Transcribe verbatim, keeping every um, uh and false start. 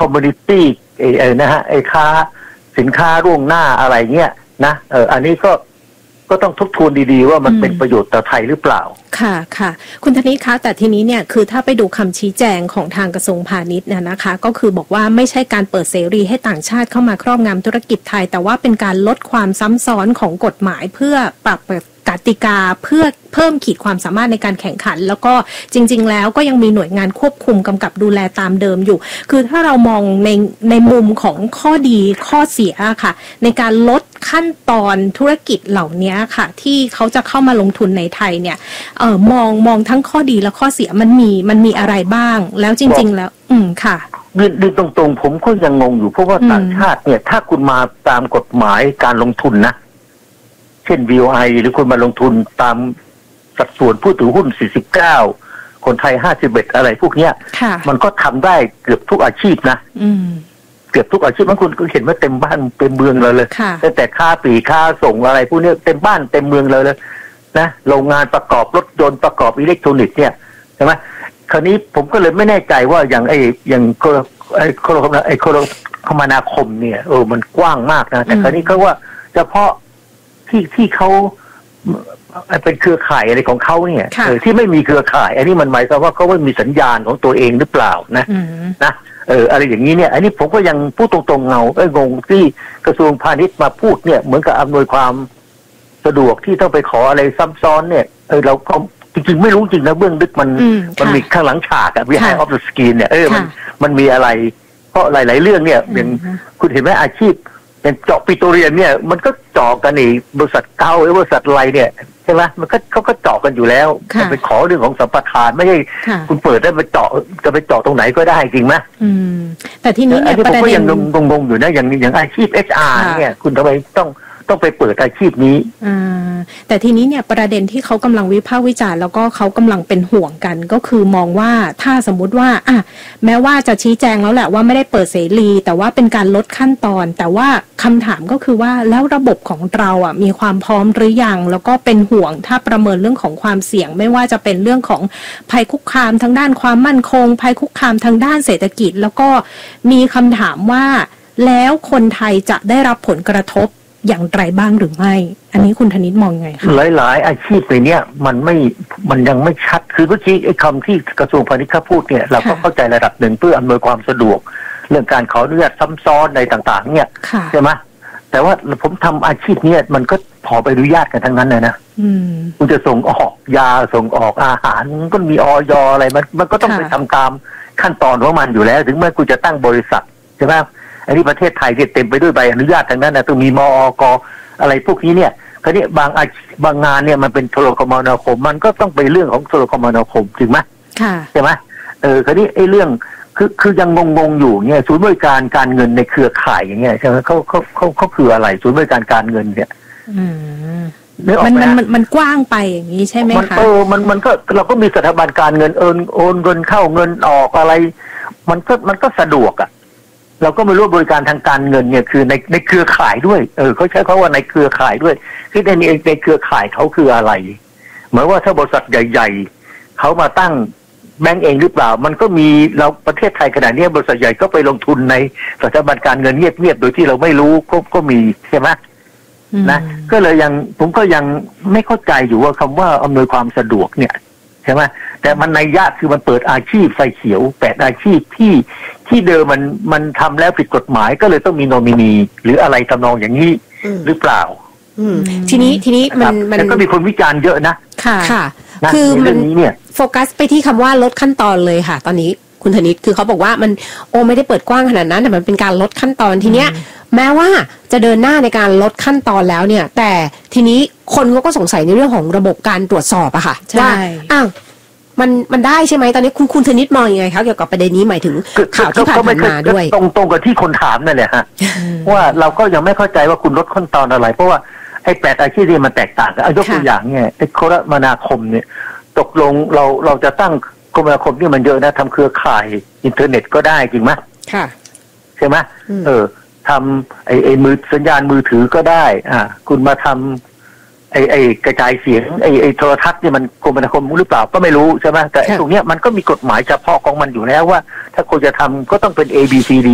อมมูนิตี้ไอ้ไอ้นะฮะไอ้ค้าสินค้าล่วงหน้าอะไรเงี้ยนะเอออันนี้ก็ก็ต้องทบทวนดีๆว่ามันเป็นประโยชน์ต่อไทยหรือเปล่าค่ะค่ะคุณธนิตคะแต่ทีนี้เนี่ยคือถ้าไปดูคำชี้แจงของทางกระทรวงพาณิชย์เนี่ยนะคะก็คือบอกว่าไม่ใช่การเปิดเสรีให้ต่างชาติเข้ามาครอบงำธุรกิจไทยแต่ว่าเป็นการลดความซ้ำซ้อนของกฎหมายเพื่อปรับกติกาเพื่อเพิ่มขีดความสามารถในการแข่งขันแล้วก็จริงๆแล้วก็ยังมีหน่วยงานควบคุมกำกับดูแลตามเดิมอยู่คือถ้าเรามองในในมุมของข้อดีข้อเสียค่ะในการลดขั้นตอนธุรกิจเหล่านี้ค่ะที่เขาจะเข้ามาลงทุนในไทยเนี่ยเอ่อมองมองทั้งข้อดีและข้อเสียมันมีมันมีอะไรบ้างแล้วจริงๆแล้วอืมค่ะดูตรงๆผมก็ยังงงอยู่เพราะว่าต่างชาติเนี่ยถ้าคุณมาตามกฎหมายการลงทุนนะเช่น วี โอ ไอ หรือคุณมาลงทุนตามสัดส่วนผู้ถือหุ้นสี่สิบเก้าคนไทยห้าสิบเอ็ดอะไรพวกเนี้ยมันก็ทำได้เกือบทุกอาชีพนะเกือบทุกอาชีพบางคนก็เห็นว่าเต็มบ้านเต็มเมืองเลยเลยตั้งแต่ค้าปลีกค้าส่งอะไรพวกนี้เต็มบ้านเต็มเมืองเลยเลยนะโรงงานประกอบรถยนต์ประกอบอิเล็กทรอนิกส์เนี่ยใช่ไหมคราวนี้ผมก็เลยไม่แน่ใจว่าอย่างไอ้อย่างไอ้โคโลไอ้โคโลคมนาคมเนี่ยเออมันกว้างมากนะแต่คราวนี้เขาว่าเฉพาะที่ที่เขาเป็นเครือข่ายอะไรของเขาเนี่ยเออที่ไม่มีเครือข่ายอันนี้มันหมายความว่าเขาไม่มีสัญญาณของตัวเองหรือเปล่านะนะเอออะไรอย่างนี้เนี่ยอันนี้ผมก็ยังพูดตรงๆเงาเอ้ยงงที่กระทรวงพาณิชย์มาพูดเนี่ยเหมือนกับอำนวยความสะดวกที่ต้องไปขออะไรซับซ้อนเนี่ยเออเราก็จริงๆไม่รู้จริงนะเบื้องลึกมันมันมีข้างหลังฉากอะ behind of the screen เนี่ยเออมันมันมีอะไรเพราะหลายๆเรื่องเนี่ยอย่างคุณเห็นไหมอาชีพเป็นเจาะปิโตรเลียมเนี่ยมันก็เจาะกันนี่บริษัทเก่าหรือบริษัทอะไรเนี่ยใช่ไหมมันก็เขาก็เจาะกันอยู่แล้วจะไปขอเรื่องของสัมปทานไม่ใช่คุณเปิดได้ไปเจาะจะไปเจาะตรงไหนก็ได้จริงไหมอืมแต่ที่นี้เนี่ยประเด็นผมก็ยังงงๆอยู่นะอย่างอย่างอาชีพ เอช อาร์ เนี่ยคุณทำไมต้องต้องไปเปิดอาชีพนี้อ่าแต่ทีนี้เนี่ยประเด็นที่เขากำลังวิพากษ์วิจารณ์แล้วก็เขากำลังเป็นห่วงกันก็คือมองว่าถ้าสมมุติว่าอ่ะแม้ว่าจะชี้แจงแล้วแหละว่าไม่ได้เปิดเสรีแต่ว่าเป็นการลดขั้นตอนแต่ว่าคำถามก็คือว่าแล้วระบบของเราอ่ะมีความพร้อมหรือยังแล้วก็เป็นห่วงถ้าประเมินเรื่องของความเสี่ยงไม่ว่าจะเป็นเรื่องของภัยคุกคามทางด้านความมั่นคงภัยคุกคามทางด้านเศรษฐกิจแล้วก็มีคำถามว่าแล้วคนไทยจะได้รับผลกระทบอย่างไรบ้างหรือไม่อันนี้คุณธนิตมองไงคะหลายๆอาชีพในเนี้ยมันไม่มันยังไม่ชัดคือเมื่อกี้ไอ้คำที่กระทรวงพาณิชย์เขาพูดเนี่ยเราก็เข้าใจระดับหนึ่งเพื่ออำนวยความสะดวกเรื่องการขออนุญาตซ้ำซ้อนในต่างๆเนี่ยใช่ไหมแต่ว่าผมทำอาชีพเนี้ยมันก็ขอใบอนุญาตกันทั้งนั้นเลยนะคุณจะส่งออกยาส่งออกอาหารก็มีอย.อะไรมันมันก็ต้องไปทำตามขั้นตอนของมันอยู่แล้วถึงแม้คุณจะตั้งบริษัทใช่ไหมอันนี้ประเทศไทยเนี่ยเต็มไปด้วยใบอนุญาตทั้งนั้นนะต้องมีมอกอะไรพวกนี้เนี่ยคราวนี้บางบางงานเนี่ยมันเป็นโทรคมนาคมมันก็ต้องไปเรื่องของโทรคมนาคมจริงไหมใช่ไหมเออคราวนี้ไอ้เรื่องคือคือยังงงๆอยู่เนี่ยศูนย์บริการการเงินในเครือข่ายอย่างเงี้ยใช่ไหมเขาเขาเขาเขาคืออะไรศูนย์บริการการเงินเนี่ยมันมันมันมันกว้างไปอย่างนี้ใช่ไหมคะเออมันมันก็เราก็มีสถาบันการเงินโอนโอนเงินเข้าเงินออกอะไรมันก็มันก็สะดวกอ่ะเราก็ไม่รู้บริการทางการเงินเนี่ยคือในในเครือข่ายด้วยเออเขาใช้คำว่าในเครือข่ายด้วยที่ในในเครือข่ายเขาคืออะไรเหมือนว่าถ้าบริษัทใหญ่ๆเขามาตั้งแบงก์เองหรือเปล่ามันก็มีเราประเทศไทยขนาดนี้บริษัทใหญ่ก็ไปลงทุนในสถาบันการเงินเงียบๆโดยที่เราไม่รู้ก็ก็มีใช่ไหมนะก็เลยยังผมก็ยังไม่เข้าใจอยู่ว่าคำว่าอำนวยความสะดวกเนี่ยใช่ไหมแต่มันในยะคือมันเปิดอาชีพไฟเขียวแปดอาชีพที่ที่เดิมมันมันทำแล้วผิดกฎหมายก็เลยต้องมีโนมินีหรืออะไรทำนองอย่างนี้หรือเปล่าทีนี้ทีนี้มันมันก็มีคนวิจารณ์เยอะนะค่ะค่ะคือมันโฟกัสไปที่คำว่าลดขั้นตอนเลยค่ะตอนนี้คุณธนิตคือเขาบอกว่ามันโอ้ไม่ได้เปิดกว้างขนาดนั้นแต่มันเป็นการลดขั้นตอนทีเนี้ยแม้ว่าจะเดินหน้าในการลดขั้นตอนแล้วเนี่ยแต่ทีนี้คนก็สงสัยในเรื่องของระบบการตรวจสอบอะค่ะว่าอ้าวมันมันได้ใช่ไหมตอนนี้คุณคุณธนิตมองยังไงคะเกี่ยวกับประเด็นนี้หมายถึงข่าวที่ผ่านมาด้วยตรงตรงกับที่คนถามนั่นแหละฮะว่าเราก็ยังไม่เข้าใจว่าคุณลดขั้นตอนอะไรเพราะว่าไอ้แปดอาชีพนี่มันแตกต่างกันยกตัวอย่างเนี่ยไอ้โทรคมนาคมเนี่ยตกลงเราเราจะตั้งคมนาคมนี่มันเยอะนะทำเครือข่ายอินเทอร์เน็ตก็ได้จริงไหมค่ะใช่ไหมเออทำไอ้ไอ้มือสัญญาณมือถือก็ได้อ่าคุณมาทำไอ้ไอ้กระจายเสียงไอ้ไอ้โทรทัศน์นี่มันคมนาคมหรือเปล่าก็ไม่รู้ใช่ไหมแต่ตรงเนี้ยมันก็มีกฎหมายเฉพาะของมันอยู่แล้วว่าถ้าคุณจะทำก็ต้องเป็น A B C D